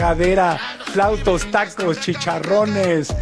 Cadera, flautos, tacos, chicharrones,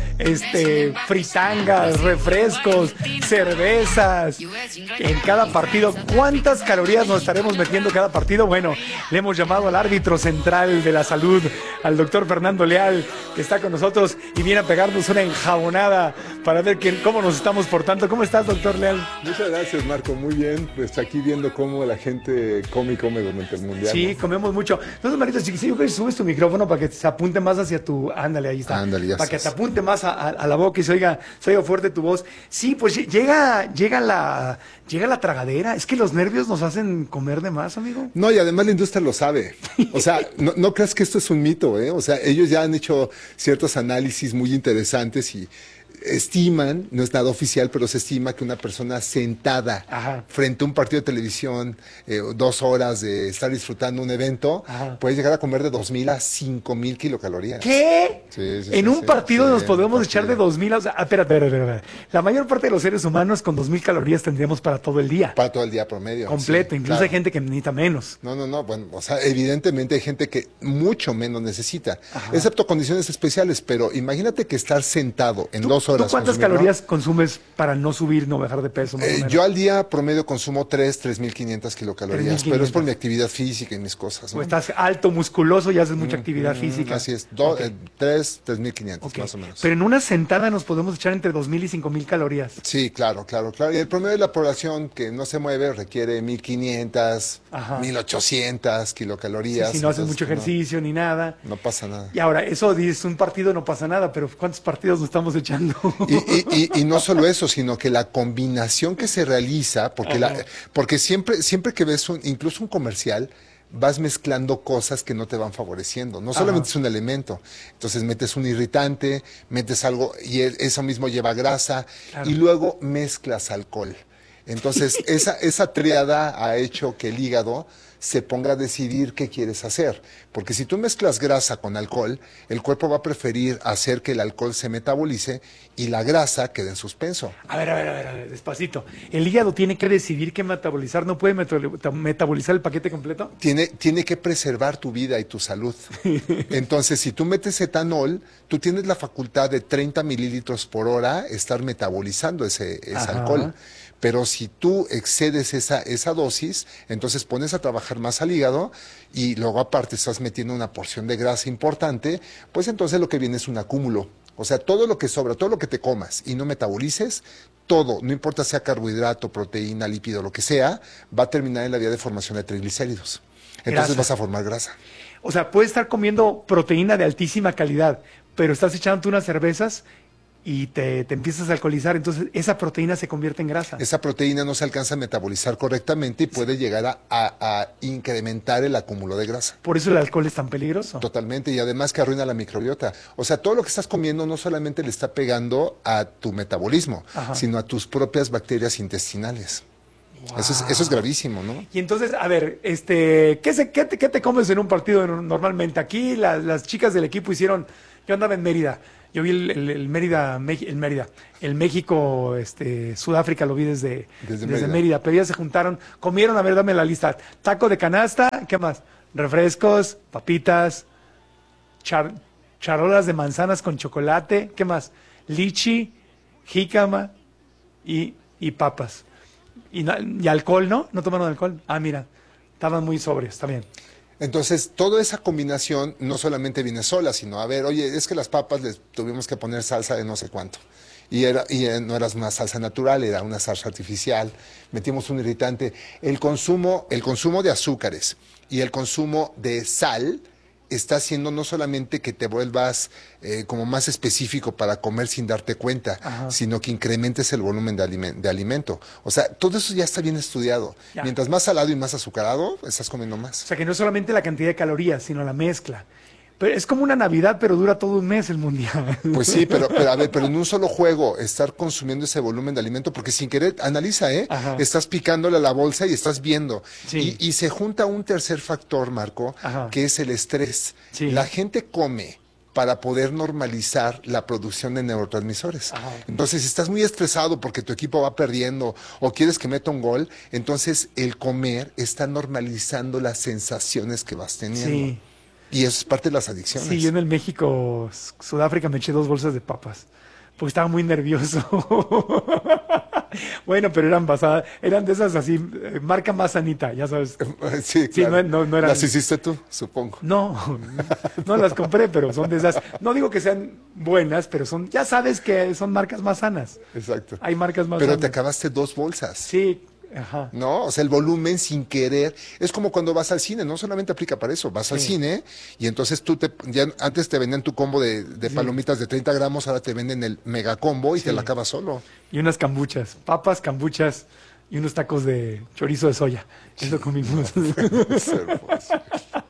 fritangas, refrescos, cervezas. En cada partido, ¿cuántas calorías nos estaremos metiendo cada partido? Bueno, le hemos llamado al árbitro central de la salud, al doctor Fernando Leal, que está con nosotros y viene a pegarnos una enjabonada para ver cómo nos estamos portando. ¿Cómo estás, doctor Leal? Muchas gracias, Marco. Muy bien. Pues aquí viendo cómo la gente come y come durante el Mundial. Sí, ¿no? Comemos mucho. Entonces, Marito, si yo creo que subes tu micrófono para que se apunte más hacia tu... Ándale, ahí está. Ándale, ya para que estás. te apunte más a la boca y se oiga fuerte tu voz. Sí, pues llega la tragadera. Es que los nervios nos hacen comer de más, amigo. No, y además la industria lo sabe. O sea, no creas que esto es un mito, ¿eh? O sea, ellos ya han hecho ciertos análisis muy interesantes y estiman, no es nada oficial, pero se estima que una persona sentada frente a un partido de televisión, 2 horas de estar disfrutando un evento, puede llegar a comer de 2,000 a 5,000 kilocalorías. ¿Qué? Sí, en un partido nos podemos echar de 2,000. O sea, espérate. La mayor parte de los seres humanos con 2,000 calorías tendríamos para todo el día. Para todo el día promedio. Completo, sí, incluso claro. Hay gente que necesita menos. No, bueno, o sea, evidentemente hay gente que mucho menos necesita, excepto condiciones especiales, pero imagínate que estar sentado en 2 horas. ¿Tú cuántas calorías consumes para no subir, no bajar de peso? Yo al día promedio consumo 3,500 kilocalorías, 3,500. Pero es por mi actividad física y mis cosas, ¿no? O estás alto, musculoso y haces mucha actividad física. Así es, 3,500 más o menos. Pero en una sentada nos podemos echar entre 2,000 y 5,000 calorías. Sí, claro. Y el promedio de la población que no se mueve requiere 1,500, 1,800 kilocalorías. Sí, si no haces mucho ejercicio ni nada. No pasa nada. Y ahora, eso dices, un partido no pasa nada, pero ¿cuántos partidos nos estamos echando? Y no solo eso, sino que la combinación que se realiza, porque siempre que ves incluso un comercial, vas mezclando cosas que no te van favoreciendo. No solamente es un elemento. Entonces metes un irritante, metes algo y eso mismo lleva grasa y luego mezclas alcohol. Entonces esa tríada ha hecho que el hígado se ponga a decidir qué quieres hacer. Porque si tú mezclas grasa con alcohol, el cuerpo va a preferir hacer que el alcohol se metabolice y la grasa quede en suspenso. A ver, despacito. ¿El hígado tiene que decidir qué metabolizar? ¿No puede metabolizar el paquete completo? Tiene que preservar tu vida y tu salud. Entonces, si tú metes etanol, tú tienes la facultad de 30 mililitros por hora estar metabolizando ese alcohol. Pero si tú excedes esa dosis, entonces pones a trabajar más al hígado y luego aparte estás metiendo una porción de grasa importante, pues entonces lo que viene es un acúmulo. O sea, todo lo que sobra, todo lo que te comas y no metabolices, todo, no importa sea carbohidrato, proteína, lípido, lo que sea, va a terminar en la vía de formación de triglicéridos. Entonces vas a formar grasa. O sea, puedes estar comiendo proteína de altísima calidad, pero estás echándote unas cervezas y te empiezas a alcoholizar, entonces esa proteína se convierte en grasa. Esa proteína no se alcanza a metabolizar correctamente y puede llegar a incrementar el acúmulo de grasa. ¿Por eso el alcohol es tan peligroso? Totalmente, y además que arruina la microbiota. O sea, todo lo que estás comiendo no solamente le está pegando a tu metabolismo, sino a tus propias bacterias intestinales. Wow. Eso es gravísimo, ¿no? Y entonces, a ver, ¿qué te comes en un partido normalmente? Aquí las chicas del equipo hicieron, yo andaba en Mérida, yo vi el México, Sudáfrica lo vi desde Mérida, pero ya se juntaron, comieron, a ver, dame la lista, taco de canasta, ¿qué más? Refrescos, papitas, charolas de manzanas con chocolate, ¿qué más? Lichi, jícama y papas. Y alcohol, ¿no? ¿No tomaron alcohol? Ah, mira, estaban muy sobrios, está bien. Entonces, toda esa combinación no solamente viene sola, sino, a ver, oye, es que las papas les tuvimos que poner salsa de no sé cuánto. Y no era una salsa natural, era una salsa artificial. Metimos un irritante. El consumo de azúcares y el consumo de sal está haciendo no solamente que te vuelvas como más específico para comer sin darte cuenta, sino que incrementes el volumen de alimento. O sea, todo eso ya está bien estudiado. Ya. Mientras más salado y más azucarado, estás comiendo más. O sea, que no es solamente la cantidad de calorías, sino la mezcla. Pero es como una Navidad, pero dura todo un mes el Mundial. Pues sí, pero a ver, pero en un solo juego estar consumiendo ese volumen de alimento, porque sin querer, analiza, estás picándole a la bolsa y estás viendo. Sí. Y se junta un tercer factor, Marco, que es el estrés. Sí. La gente come para poder normalizar la producción de neurotransmisores. Entonces, si estás muy estresado porque tu equipo va perdiendo o quieres que meta un gol, entonces el comer está normalizando las sensaciones que vas teniendo. Sí. Y eso es parte de las adicciones. Sí, yo en el México, Sudáfrica, me eché 2 bolsas de papas, porque estaba muy nervioso. Bueno, pero eran de esas así, marca más sanita, ya sabes. Sí, Sí, claro. no eran. Las hiciste tú, supongo. No, no las compré, pero son de esas. No digo que sean buenas, pero ya sabes que son marcas más sanas. Exacto. Hay marcas más Pero sanas. te acabaste 2 bolsas. Sí, ajá. ¿No? O sea, el volumen sin querer. Es como cuando vas al cine, no solamente aplica para eso. Vas al cine y entonces ya antes te vendían tu combo de palomitas de 30 gramos, ahora te venden el mega combo y te la acabas solo. Y unas cambuchas, papas, cambuchas y unos tacos de chorizo de soya. Eso comimos. Es hermoso.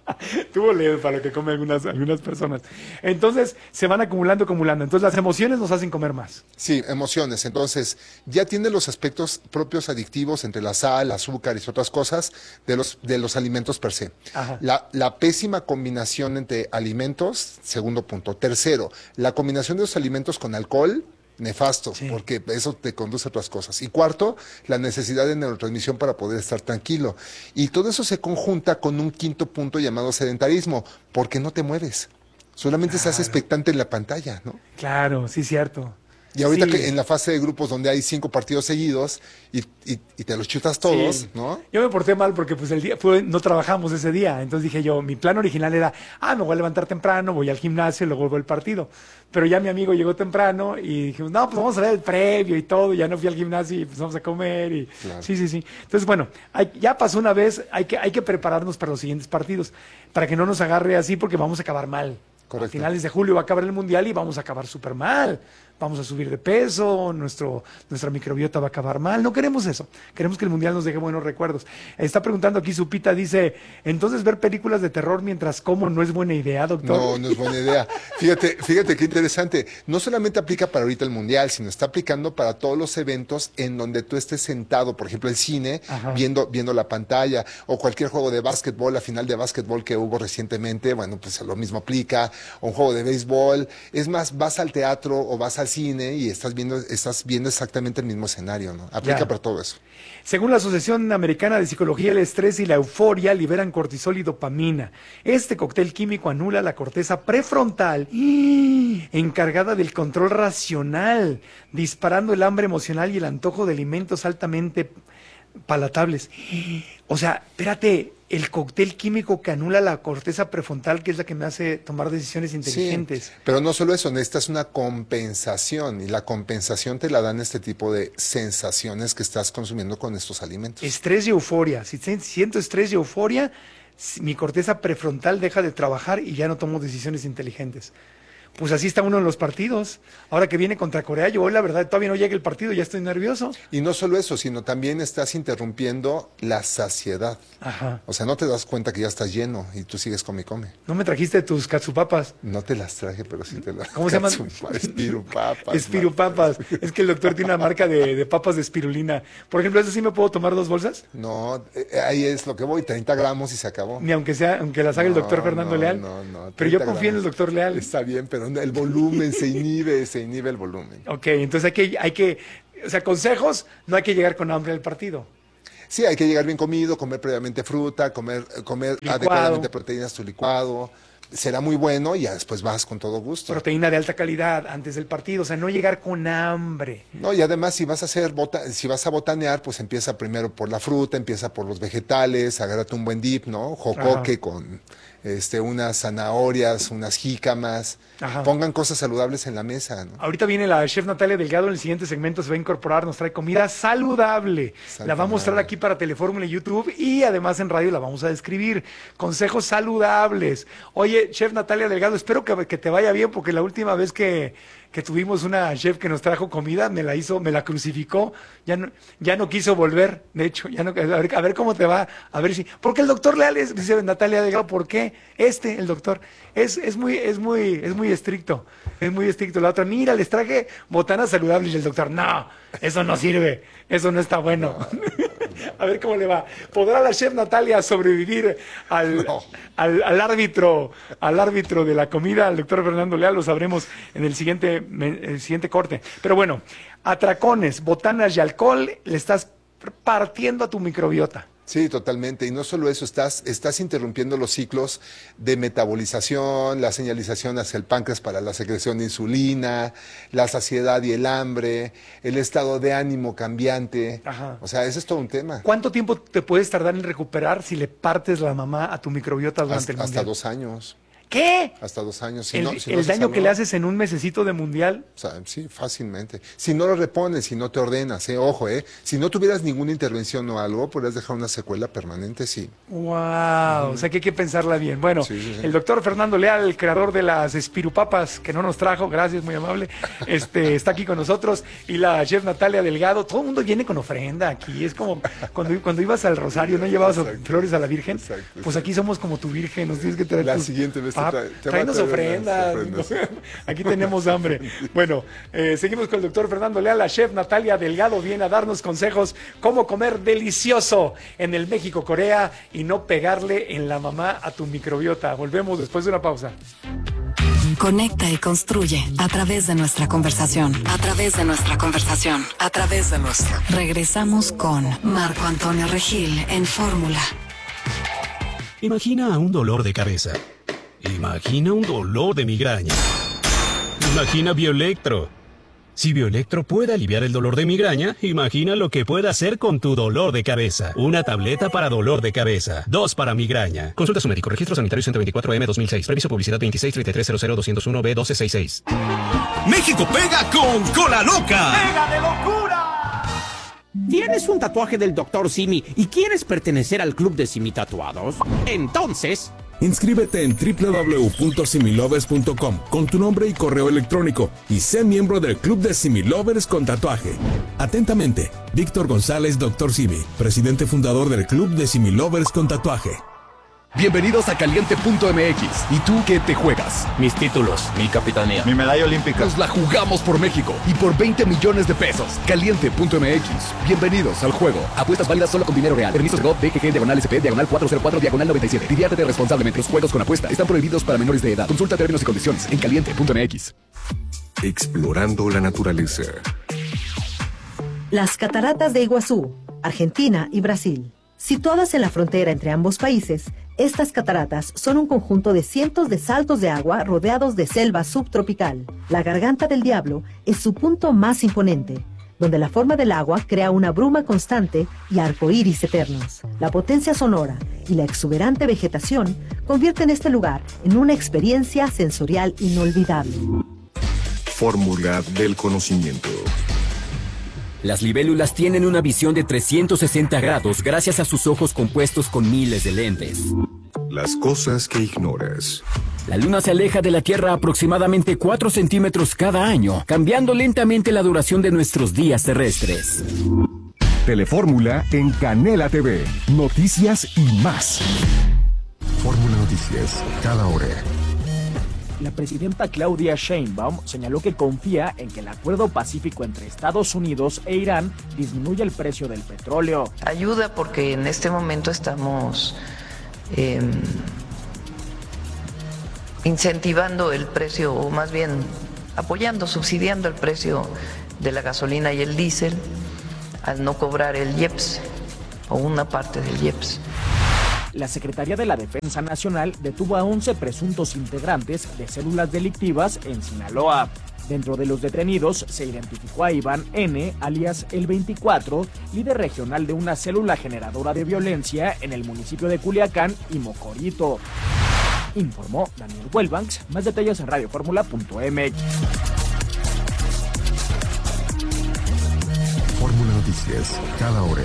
Tuvo leve para lo que comen algunas personas. Entonces, se van acumulando. Entonces, las emociones nos hacen comer más. Sí, emociones. Entonces, ya tiene los aspectos propios adictivos entre la sal, azúcar y otras cosas de los alimentos per se. Ajá. La pésima combinación entre alimentos, segundo punto. Tercero, la combinación de los alimentos con alcohol, nefasto, porque eso te conduce a otras cosas. Y cuarto, la necesidad de neurotransmisión para poder estar tranquilo. Y todo eso se conjunta con un quinto punto llamado sedentarismo, porque no te mueves. Solamente estás expectante en la pantalla, ¿no? Claro, sí, cierto. Y ahorita Sí. que en la fase de grupos donde hay 5 partidos seguidos y te los chutas todos, Sí. ¿no? Yo me porté mal porque pues no trabajamos ese día. Entonces dije yo, mi plan original era, me voy a levantar temprano, voy al gimnasio y luego vuelvo al partido. Pero ya mi amigo llegó temprano y dijimos, no, pues vamos a ver el previo y todo. Ya no fui al gimnasio y pues vamos a comer. Y... Claro. Sí. Entonces, bueno, ya pasó una vez, hay que prepararnos para los siguientes partidos, para que no nos agarre así porque vamos a acabar mal. Correcto. A finales de julio va a acabar el Mundial y vamos a acabar súper mal. Vamos a subir de peso, nuestra microbiota va a acabar mal. No queremos eso. Queremos que el Mundial nos deje buenos recuerdos. Está preguntando aquí Supita, dice, entonces ver películas de terror mientras como no es buena idea, doctor. No es buena idea. Fíjate qué interesante. No solamente aplica para ahorita el Mundial, sino está aplicando para todos los eventos en donde tú estés sentado, por ejemplo, el cine, viendo la pantalla, o cualquier juego de básquetbol, la final de básquetbol que hubo recientemente, bueno, pues lo mismo aplica, o un juego de béisbol. Es más, vas al teatro o vas al cine y estás viendo exactamente el mismo escenario, ¿no? Aplica para todo eso. Según la Asociación Americana de Psicología, el estrés y la euforia liberan cortisol y dopamina. Este cóctel químico anula la corteza prefrontal, encargada del control racional, disparando el hambre emocional y el antojo de alimentos altamente palatables. O sea, espérate, el cóctel químico que anula la corteza prefrontal, que es la que me hace tomar decisiones inteligentes. Sí, pero no solo eso, necesitas una compensación, y la compensación te la dan este tipo de sensaciones que estás consumiendo con estos alimentos. Estrés y euforia. Si siento estrés y euforia, mi corteza prefrontal deja de trabajar y ya no tomo decisiones inteligentes. Pues así está uno en los partidos. Ahora que viene contra Corea, yo hoy la verdad todavía no llega el partido, ya estoy nervioso. Y no solo eso, sino también estás interrumpiendo la saciedad. Ajá. O sea, no te das cuenta que ya estás lleno y tú sigues come y come. ¿No me trajiste tus katsupapas? No te las traje, pero sí te las... ¿Cómo se llaman? Espirupapas. Espirupapas. Es que el doctor tiene una marca de papas de espirulina. Por ejemplo, ¿eso sí me puedo tomar 2 bolsas? No, ahí es lo que voy, 30 gramos y se acabó. Ni aunque las haga el doctor Fernando Leal. No. Pero yo 30 confío en el gramos. doctor Leal. Está bien, pero el volumen se inhibe el volumen. Ok, entonces hay que, o sea, consejos, no hay que llegar con hambre al partido. Sí, hay que llegar bien comido, comer previamente fruta, comer adecuadamente proteínas, tu licuado. Será muy bueno y ya después vas con todo gusto. Proteína de alta calidad antes del partido, o sea, no llegar con hambre. No, y además si vas a botanear, pues empieza primero por la fruta, empieza por los vegetales, agárrate un buen dip, ¿no? Jocoque con unas zanahorias, unas jícamas. Ajá. Pongan cosas saludables en la mesa, ¿no? Ahorita viene la chef Natalia Delgado, en el siguiente segmento se va a incorporar, nos trae comida saludable. La va a mostrar aquí para Telefórmula y YouTube y además en radio la vamos a describir. Consejos saludables. Oye, chef Natalia Delgado, espero que te vaya bien porque la última vez que tuvimos una chef que nos trajo comida, me la crucificó, ya no quiso volver, de hecho, a ver cómo te va, a ver si, porque el doctor Leal dice Natalia Delgado, ¿por qué? El doctor, es muy estricto, la otra, mira, les traje botanas saludables, y el doctor, no, eso no sirve, eso no está bueno. A ver cómo le va. ¿Podrá la chef Natalia sobrevivir al árbitro de la comida, al doctor Fernando Leal? Lo sabremos en el siguiente corte. Pero bueno, atracones, botanas y alcohol, le estás partiendo a tu microbiota. Sí, totalmente. Y no solo eso, estás interrumpiendo los ciclos de metabolización, la señalización hacia el páncreas para la secreción de insulina, la saciedad y el hambre, el estado de ánimo cambiante. Ajá. O sea, ese es todo un tema. ¿Cuánto tiempo te puedes tardar en recuperar si le partes la mamá a tu microbiota durante el mundial? Hasta 2 años. ¿Qué? Hasta 2 años. Si El haces daño que algo, le haces en un mesecito de mundial. O sea, sí, fácilmente. Si no lo repones, si no te ordenas, ojo, si no tuvieras ninguna intervención o algo, podrías dejar una secuela permanente, sí. Wow, o sea que hay que pensarla bien. Bueno, Sí. el doctor Fernando Leal, el creador de las espirupapas que no nos trajo, gracias, muy amable, está aquí con nosotros, y la chef Natalia Delgado. Todo el mundo viene con ofrenda aquí, es como cuando ibas al Rosario, no llevabas flores a la Virgen. Exacto, pues aquí somos como tu Virgen, nos tienes que traer La tus- siguiente vez tráenos ofrendas. Aquí tenemos hambre. Bueno, seguimos con el doctor Fernando Leal. La chef Natalia Delgado viene a darnos consejos cómo comer delicioso en el México-Corea y no pegarle en la mamá a tu microbiota. Volvemos después de una pausa. Conecta y construye a través de nuestra conversación. A través de nuestra conversación. A través de nuestra. Regresamos con Marco Antonio Regil en Fórmula. Imagina un dolor de cabeza. Imagina un dolor de migraña. Imagina Bioelectro. Si Bioelectro puede aliviar el dolor de migraña, imagina lo que puede hacer con tu dolor de cabeza. Una tableta para dolor de cabeza. 2 para migraña. Consulta a su médico. Registro sanitario 124M 2006. Previso publicidad 2633000201B1266. México pega con Cola Loca. ¡Pega de locura! ¿Tienes un tatuaje del Dr. Simi y quieres pertenecer al club de Simi Tatuados? Entonces, inscríbete en www.similovers.com con tu nombre y correo electrónico y sé miembro del club de Similovers con tatuaje. Atentamente, Víctor González, Dr. Simi, presidente fundador del club de Similovers con tatuaje. Bienvenidos a Caliente.mx. ¿Y tú qué te juegas? mis títulos. Mi capitanía. Mi medalla olímpica. Nos la jugamos por México y por 20 millones de pesos. Caliente.mx. Bienvenidos al juego. Apuestas válidas solo con dinero real. Permiso Segov BGG /SP /404 /97. Diviértete responsablemente. Los juegos con apuesta están prohibidos para menores de edad. Consulta términos y condiciones en Caliente.mx. Explorando la naturaleza. Las cataratas de Iguazú, Argentina y Brasil. Situadas en la frontera entre ambos países, estas cataratas son un conjunto de cientos de saltos de agua rodeados de selva subtropical. La Garganta del Diablo es su punto más imponente, donde la forma del agua crea una bruma constante y arcoíris eternos. La potencia sonora y la exuberante vegetación convierten este lugar en una experiencia sensorial inolvidable. Fórmula del conocimiento. Las libélulas tienen una visión de 360 grados gracias a sus ojos compuestos con miles de lentes. Las cosas que ignoras. La Luna se aleja de la Tierra aproximadamente 4 centímetros cada año, cambiando lentamente la duración de nuestros días terrestres. Telefórmula en Canela TV. Noticias y más. Fórmula Noticias, cada hora. La presidenta Claudia Sheinbaum señaló que confía en que el acuerdo pacífico entre Estados Unidos e Irán disminuya el precio del petróleo. Ayuda porque en este momento estamos incentivando el precio, o más bien apoyando, subsidiando el precio de la gasolina y el diésel al no cobrar el IEPS o una parte del IEPS. La Secretaría de la Defensa Nacional detuvo a 11 presuntos integrantes de células delictivas en Sinaloa. Dentro de los detenidos se identificó a Iván N., alias El 24, líder regional de una célula generadora de violencia en el municipio de Culiacán y Mocorito. Informó Daniel Huelbanks. Más detalles en radioformula.mx. Fórmula Noticias, cada hora.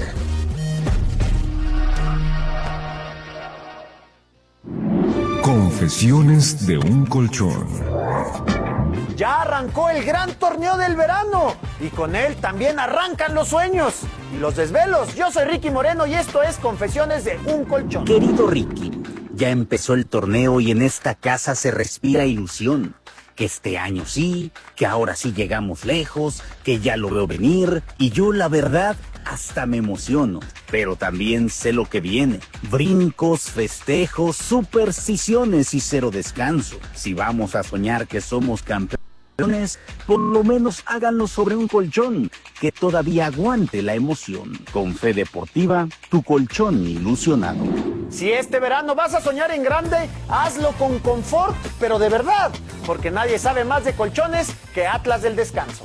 Confesiones de un colchón. Ya arrancó el gran torneo del verano y con él también arrancan los sueños y los desvelos. Yo soy Ricky Moreno y esto es Confesiones de un colchón. Querido Ricky, ya empezó el torneo y en esta casa se respira ilusión. Que este año sí, que ahora sí llegamos lejos, que ya lo veo venir y yo la verdad hasta me emociono, pero también sé lo que viene. Brincos, festejos, supersticiones y cero descanso. Si vamos a soñar que somos campeones por lo menos háganlo sobre un colchón que todavía aguante la emoción. Con Fe Deportiva, tu colchón ilusionado. Si este verano vas a soñar en grande, hazlo con confort, pero de verdad, porque nadie sabe más de colchones que Atlas del Descanso.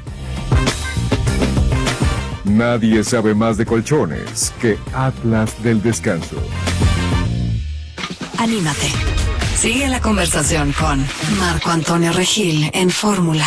Nadie sabe más de colchones que Atlas del Descanso. Anímate. Sigue la conversación con Marco Antonio Regil en Fórmula.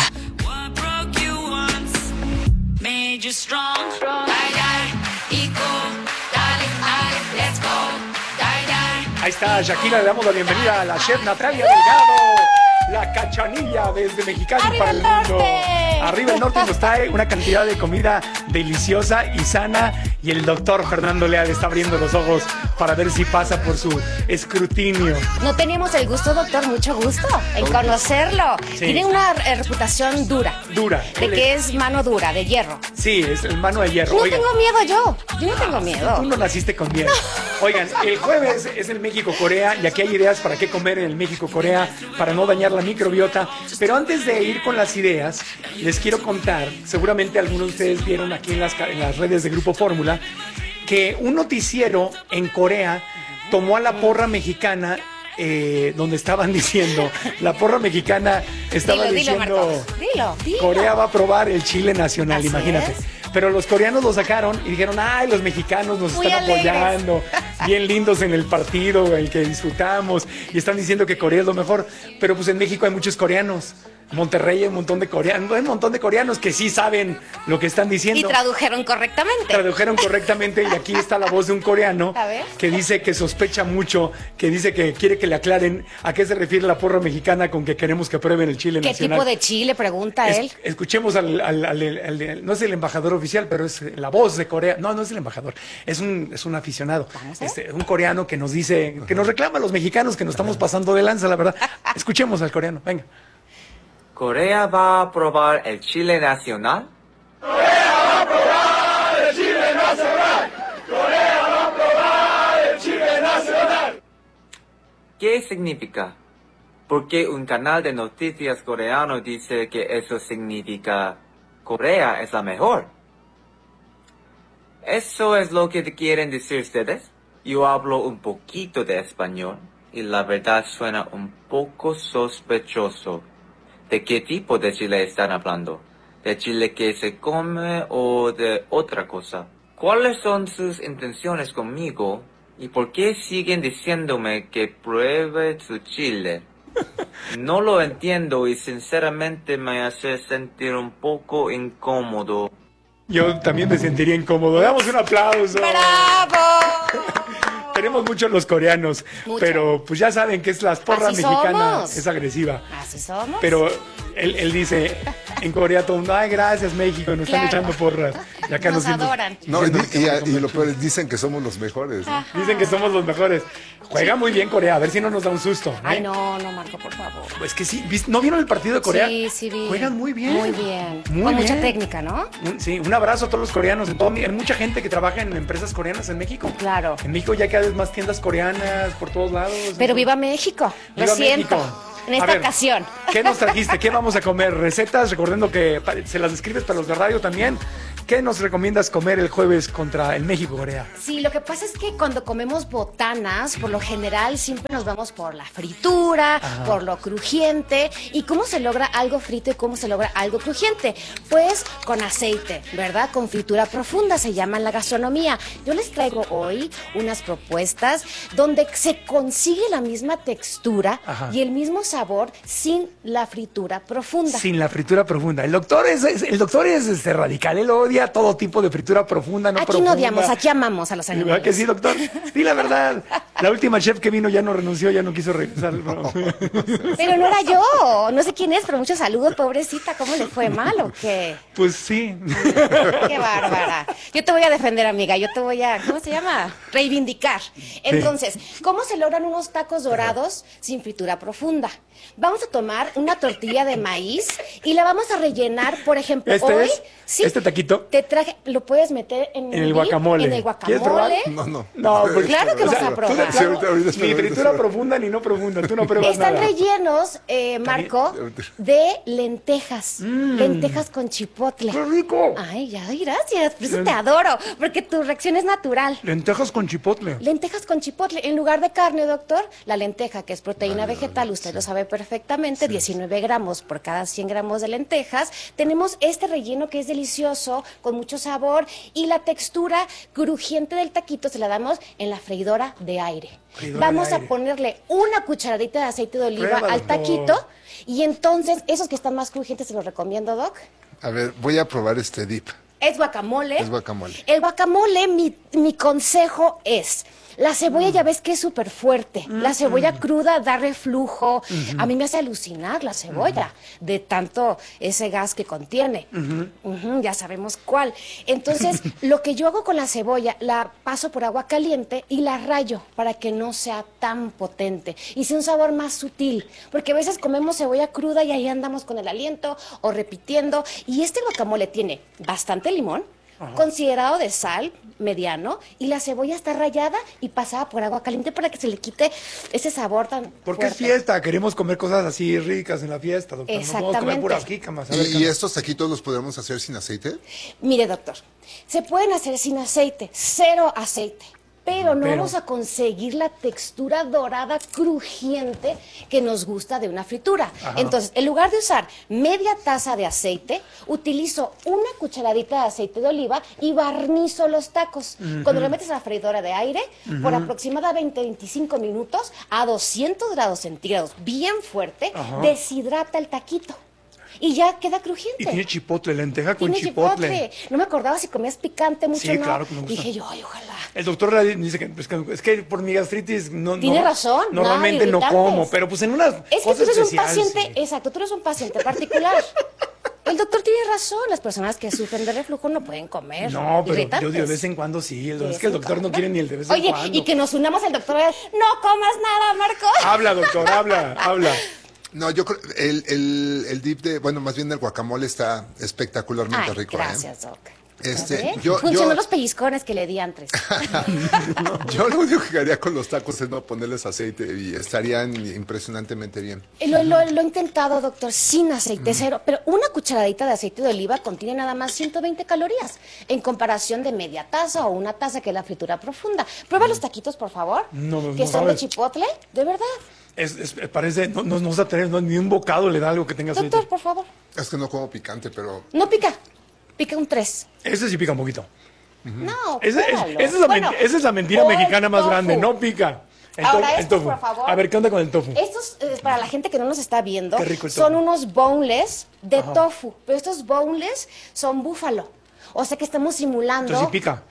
Ahí está Shakira, le damos la bienvenida a la chef Natalia Delgado, la cachanilla desde Mexicali para el mundo. Arriba el norte nos trae una cantidad de comida deliciosa y sana, y el doctor Fernando Leal está abriendo los ojos para ver si pasa por su escrutinio. No teníamos el gusto, doctor, mucho gusto en conocerlo. Sí. Tiene una reputación dura. Dura. De que es mano dura, de hierro. Sí, es el mano de hierro. No tengo miedo yo no tengo miedo. Tú no naciste con miedo. Oigan, el jueves es el México-Corea y aquí hay ideas para qué comer en el México-Corea para no dañar la microbiota. Pero antes de ir con las ideas, les quiero contar, seguramente algunos de ustedes vieron aquí en las redes de Grupo Fórmula, que un noticiero en Corea tomó a la porra mexicana, donde estaban diciendo, la porra mexicana estaba diciendo, dilo. Corea va a probar el chile nacional, así imagínate. Pero los coreanos lo sacaron y dijeron, ay, los mexicanos nos muy están alegres, apoyando, bien lindos en el partido, el que disfrutamos, y están diciendo que Corea es lo mejor. Pero pues en México hay muchos coreanos. Monterrey hay un montón de coreanos que sí saben lo que están diciendo. Y tradujeron correctamente. Y aquí está la voz de un coreano que dice que sospecha mucho, que dice que quiere que le aclaren a qué se refiere la porra mexicana con que queremos que aprueben el chile nacional. ¿Qué tipo de chile? Pregunta él. Escuchemos no es el embajador oficial, pero es la voz de Corea. No es el embajador, es un aficionado. Un coreano que nos dice, que nos reclama a los mexicanos que nos estamos pasando de lanza, la verdad. Escuchemos al coreano, venga. ¿Corea va a probar el chile nacional? ¡Corea va a probar el chile nacional! ¡Corea va a probar el chile nacional! ¿Qué significa? Porque un canal de noticias coreano dice que eso significa Corea es la mejor. ¿Eso es lo que quieren decir ustedes? Yo hablo un poquito de español y la verdad suena un poco sospechoso. ¿De qué tipo de chile están hablando? ¿De chile que se come o de otra cosa? ¿Cuáles son sus intenciones conmigo? ¿Y por qué siguen diciéndome que pruebe su chile? No lo entiendo y sinceramente me hace sentir un poco incómodo. Yo también me sentiría incómodo. Damos un aplauso. ¡Bravo! Tenemos muchos los coreanos, pero pues ya saben que es la porra mexicana, es agresiva. Así somos. Pero él dice en Corea todo el mundo, ay, gracias México, nos están echando porras. Y acá nos adoran. No, y lo peor es, dicen que somos los mejores. ¿No? Dicen que somos los mejores. Juega muy bien Corea, a ver si no nos da un susto. Ay, no, Marco, por favor. Es que sí, ¿no vieron el partido de Corea? Sí, vi. Juegan muy bien. Muy bien. Con mucha técnica, ¿no? Sí, un abrazo a todos los coreanos. Hay mucha gente que trabaja en empresas coreanas en México. Claro. En México ya cada vez más tiendas coreanas por todos lados. Pero viva México, lo siento. México. En esta ocasión. ¿Qué nos trajiste? ¿Qué vamos a comer? Recetas, recordando que se las describes para los de radio también. ¿Qué nos recomiendas comer el jueves contra el México-Corea? Sí, lo que pasa es que cuando comemos botanas, por lo general siempre nos vamos por la fritura, por lo crujiente. ¿Y cómo se logra algo frito y cómo se logra algo crujiente? Pues con aceite, ¿verdad? Con fritura profunda, se llama en la gastronomía. Yo les traigo hoy unas propuestas donde se consigue la misma textura y el mismo sabor sin la fritura profunda. Sin la fritura profunda. El doctor es radical, él odia todo tipo de fritura profunda, no aquí profunda. Aquí no odiamos, aquí amamos a los animales. ¿Verdad que sí, doctor? Di la verdad. La última chef que vino ya no renunció, ya no quiso regresar. No. Pero no era yo, no sé quién es, pero muchos saludos, pobrecita. ¿Cómo le fue mal o qué? Pues sí. Qué bárbara. Yo te voy a defender, amiga, yo te voy a, ¿cómo se llama? Reivindicar. Entonces, ¿cómo se logran unos tacos dorados sin fritura profunda? Vamos a tomar una tortilla de maíz y la vamos a rellenar, por ejemplo, hoy Sí. Este taquito. Te traje, lo puedes meter en el guacamole. En el ¿Quieres probar? guacamole. No, porque, claro que vas a probar. Ni fritura profunda ni no profunda. Tú no pruebas Están nada. rellenos, Marco, de lentejas. Lentejas con chipotle. ¡Qué rico! Ay, ya, gracias. Por eso te adoro. Porque tu reacción es natural. Lentejas con chipotle. Lentejas con chipotle. En lugar de carne, doctor, la lenteja, que es proteína vegetal, usted lo sabe perfectamente, 19 gramos por cada 100 gramos de lentejas. Tenemos este relleno que es delicioso, con mucho sabor, y la textura crujiente del taquito se la damos en la freidora de aire. Vamos a ponerle una cucharadita de aceite de oliva al taquito, y entonces, esos que están más crujientes, se los recomiendo, Doc. A ver, voy a probar este dip. Es guacamole. Es guacamole. El guacamole, mi consejo es... La cebolla ya ves que es súper fuerte. La cebolla cruda da reflujo. A mí me hace alucinar la cebolla de tanto ese gas que contiene. Ya sabemos cuál. Entonces, lo que yo hago con la cebolla, la paso por agua caliente y la rayo para que no sea tan potente y sea un sabor más sutil. Porque a veces comemos cebolla cruda y ahí andamos con el aliento o repitiendo. Y este guacamole tiene bastante limón, considerado de sal, mediano, y la cebolla está rallada y pasada por agua caliente para que se le quite ese sabor tan Porque es fuerte. fiesta, queremos comer cosas así ricas en la fiesta, doctor. No podemos comer puras jícamas. A ver, ¿Y estos taquitos los podemos hacer sin aceite? Mire, doctor, se pueden hacer sin aceite, 0 aceite. Pero no vamos a conseguir la textura dorada, crujiente que nos gusta de una fritura. Entonces, en lugar de usar media taza de aceite, utilizo una cucharadita de aceite de oliva y barnizo los tacos. Cuando lo metes a la freidora de aire, por aproximadamente 25 minutos, a 200 grados centígrados, bien fuerte, deshidrata el taquito. Y ya queda crujiente. Y tiene chipotle, lenteja con Tiene chipotle. No me acordaba si comías picante mucho o Sí, no. claro que me gusta. Dije yo, ay, ojalá. El doctor dice que es que por mi gastritis no. Tiene razón, Normalmente no nada, como, irritantes. pero pues en unas Es que cosas tú eres un especiales, paciente, exacto, tú eres un paciente particular. El doctor tiene razón, las personas que sufren de reflujo no pueden comer. No, pero irritantes. yo de vez en cuando sí. De Es que el vez en doctor no cuando. quiere ni el de vez en Oye, cuando. y que nos unamos al doctor. No comas nada, Marco. Habla, doctor, habla. No, yo creo el dip de, bueno, más bien el guacamole está espectacularmente Ay, rico. gracias, Doc. Yo Funcionó los pellizcones que le di antes. lo único que haría con los tacos es no ponerles aceite y estarían impresionantemente bien. Lo he intentado, doctor, sin aceite, cero, pero una cucharadita de aceite de oliva contiene nada más 120 calorías, en comparación de media taza o una taza, que es la fritura profunda. Prueba los taquitos, por favor, No, que no son de sabes. chipotle, de verdad. Parece, no se atreve, ni un bocado le da algo que tenga aceite. Doctor, por favor. Es que no como picante, pero... No pica, pica un 3. Ese sí pica un poquito. No, Esa pruébalo. es la mentira o el mexicana más tofu. grande, no pica. Ahora el estos, tofu. por favor. A ver, ¿qué onda con el tofu? Estos, para la gente que no nos está viendo, Qué rico el son tofu. unos boneless de Ajá. tofu, pero estos boneless son búfalo. O sea que estamos simulando... Entonces sí pica.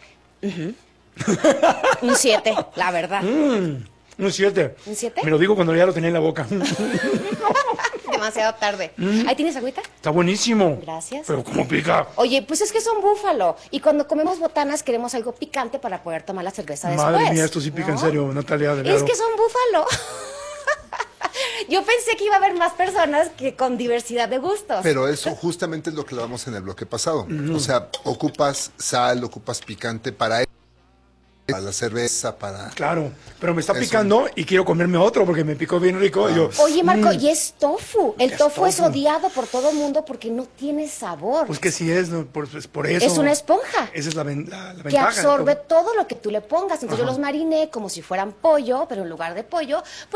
Un 7, la verdad. Un 7. ¿Un 7? Me lo digo cuando ya lo tenía en la boca. Demasiado tarde. ¿Ahí tienes agüita? Está buenísimo. Gracias. Pero ¿cómo pica? Oye, pues es que son búfalo. Y cuando comemos botanas queremos algo picante para poder tomar la cerveza después. Madre mía, esto sí pica en serio, Natalia. De Es verdad. que son búfalo. Yo pensé que iba a haber más personas que con diversidad de gustos. Pero eso justamente es lo que hablamos en el bloque pasado. O sea, ocupas sal, ocupas picante para la cerveza, para... Claro, pero me está Eso. picando y quiero comerme otro porque me picó bien rico. Y yo, Oye, Marco, y es tofu. El Es tofu es tofu. odiado por todo el mundo porque no tiene sabor. pues que sí es, ¿no? por eso. Es una esponja Esa es la que ventaja. absorbe todo lo que tú le pongas. Entonces yo los mariné como si fueran pollo, pero en lugar de pollo,